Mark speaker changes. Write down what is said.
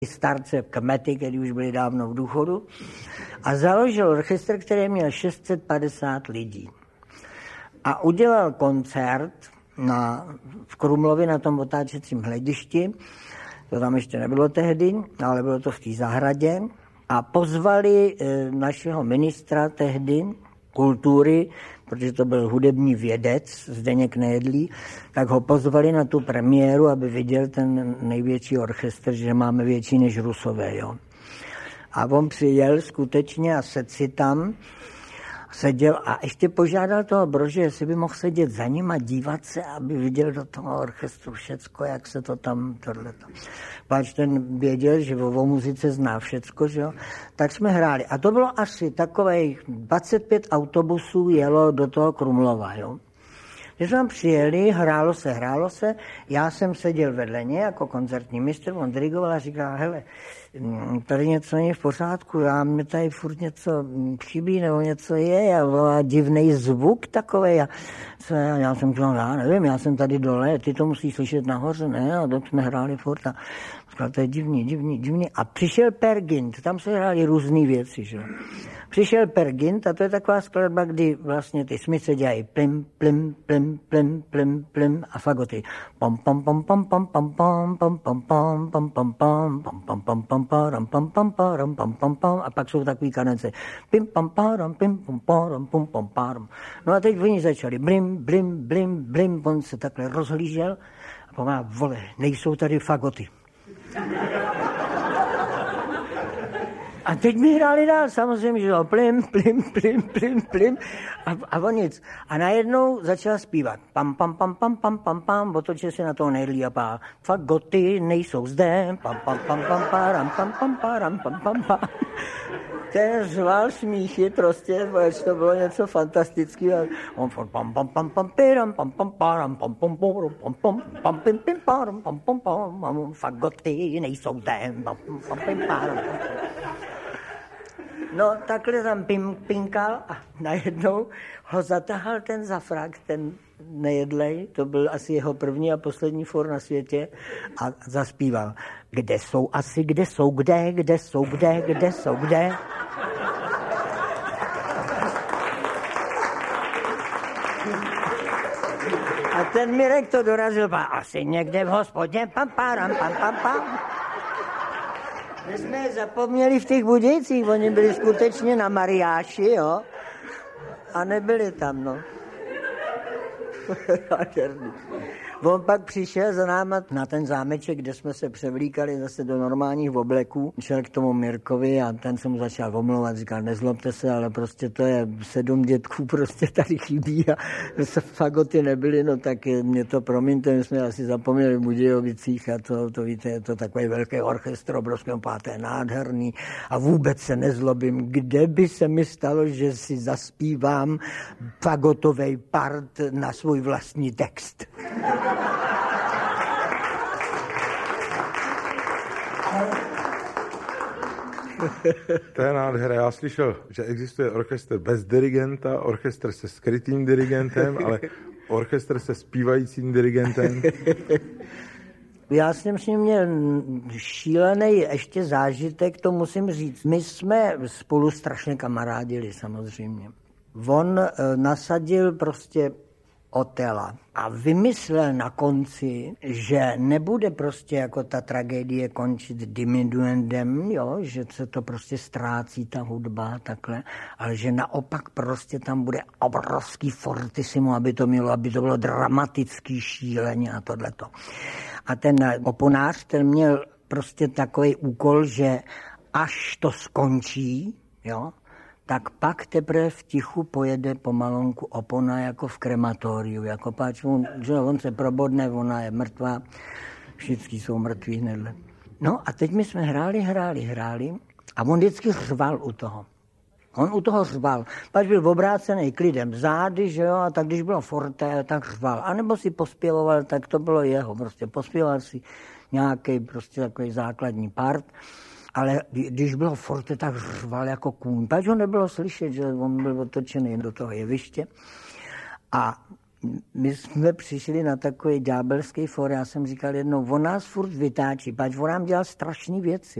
Speaker 1: starce kmety, který už byli dávno v důchodu, a založil orchestr, který měl 650 lidí. A udělal koncert v Krumlově na tom otáčecím hledišti, to tam ještě nebylo tehdy, ale bylo to v té zahradě, a pozvali našeho ministra tehdy kultury, protože to byl hudební vědec Zdeněk Nejedlý, tak ho pozvali na tu premiéru, aby viděl ten největší orchestr, že máme větší než Rusové. Jo. A on přijel skutečně a sedl si tam, seděl a ještě požádal toho Brože, jestli by mohl sedět za ním a dívat se, aby viděl do toho orchestru všecko, jak se to tam tohleto. Páč ten věděl, že o muzice zná všecko, že jo? Tak jsme hráli. A to bylo asi takových 25 autobusů jelo do toho Krumlova, jo. Když jsme přijeli, hrálo se, já jsem seděl vedle něj jako koncertní mistr, on dirigoval a říkal, hele, tady něco není v pořádku, mě tady furt něco chybí, nebo něco je, a divnej zvuk takovej. Já jsem říkal, já nevím, já jsem tady dole, ty to musíš slyšet nahoře, ne? A tak jsme hráli furt a říkal, to je divný. A přišel Per Gynt, tam se hráli různý věci, že? Přišel Per Gynt a to je taková skladba, kdy vlastně ty smyce dělají plim, plim, plim, plim, plim, plim a fagoty. Pom, pom, pom, pom, pom, pom, pom, pom, pom, pom, pom, pom, pom, pom, pom, pom, pom, param, pom, pom, param, pom, pom, pom, a pak jsou takový kadence. Pim, pom, param, pim, pom, param, pom, pom, param. No a teď oni začali blim, blim, blim, blim, on se takhle rozhlížel a pomáhá, vole, nejsou tady fagoty. A teď mi hráli dál, samozřejmě, že jo, plim, plim, plim, plim, plim, a on nic. A najednou začala zpívat. Pam, pam, pam, pam, pam, pam, pam, otočil se na toho Nejedlý a pá. Fagoty nejsou zde, pam, pam, pam, pam, param, pam, pam, param, pam, pam, pam. Ten řval smíchy prostě, protože to bylo něco fantastického. On furt pam, pam, pam, pam, piram, pam, pam, param, pam, pam, pam, pam, pam, pam, pim, pim, param, pam, pam, pam, fagoty nejsou zde, pam, pam, pim, param. No, takhle tam pinkal a najednou ho zatahal ten zafrak, ten Nejedlej, to byl asi jeho první a poslední for na světě, a zaspíval. Kde jsou asi, kde jsou, kde, kde jsou, kde, kde jsou, kde. A ten Mirek to dorazil, asi někde v hospodě, pam, param, pam, pam, pam. My jsme je zapomněli v těch Budějcích, oni byli skutečně na mariáši, jo, a nebyli tam, no. On pak přišel za náma na ten zámeček, kde jsme se převlíkali zase do normálních obleků. Šel k tomu Mirkovi a ten se mu začal omlouvat, říkal, nezlobte se, ale prostě to je 7 dětků, prostě tady chybí a se fagoty nebyly, no tak mě to promiňte, my jsme asi zapomněli v Budějovicích a to víte, je to takový velký orchestr, obrovský páté, nádherný a vůbec se nezlobím, kde by se mi stalo, že si zaspívám fagotovej part na svůj vlastní text.
Speaker 2: To je nádhera. Já slyšel, že existuje orchestr bez dirigenta, orchestr se skrytým dirigentem, ale orchestr se zpívajícím dirigentem.
Speaker 1: Já jsem s ním měl šílený ještě zážitek, to musím říct. My jsme spolu strašně kamarádili samozřejmě. On nasadil prostě Otela a vymyslel na konci, že nebude prostě jako ta tragédie končit diminuendem, jo, že se to prostě ztrácí ta hudba takhle, ale že naopak prostě tam bude obrovský fortissimo, aby to bylo dramatický šíleně a tohleto. A ten oponář, ten měl prostě takový úkol, že až to skončí, jo, tak pak teprve v tichu pojede pomalonku opona jako v krematoriu, jako páč, on se probodne, ona je mrtvá, všichni jsou mrtví hnedle. No a teď my jsme hráli a on vždycky řval u toho. On u toho řval, páč byl obrácený klidem zády, že jo, a tak když bylo forte, tak řval. A nebo si pospěvoval, tak to bylo jeho, prostě pospěval si nějaký prostě takový základní part. Ale když bylo forte, tak řval jako kůň. Pač ho nebylo slyšet, že on byl otočený do toho jeviště. A my jsme přišli na takový ďábelský for, já jsem říkal jednou, on nás furt vytáčí, pač on nám dělal strašný věci.